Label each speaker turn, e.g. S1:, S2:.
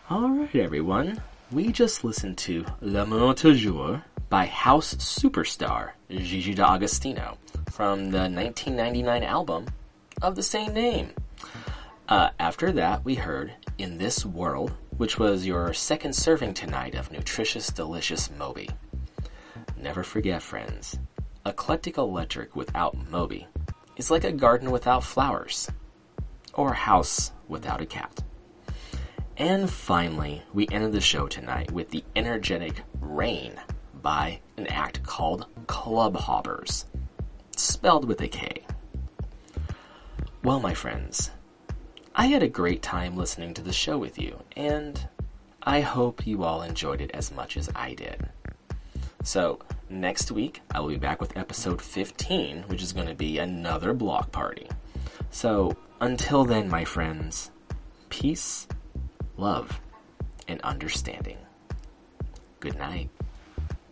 S1: Alright everyone, we just listened to L'amour toujours by house superstar Gigi D'Agostino from the 1999 album of the same name. After that, we heard In This World, which was your second serving tonight of nutritious, delicious Moby. Never forget, friends, eclectic electric without Moby is like a garden without flowers, or a house without a cat. And finally, we ended the show tonight with the energetic Rain by an act called Clubhoppers, spelled with a K. Well, my friends, I had a great time listening to the show with you, and I hope you all enjoyed it as much as I did. So, next week, I will be back with episode 15, which is going to be another block party. So, until then, my friends, peace, love, and understanding. Good night.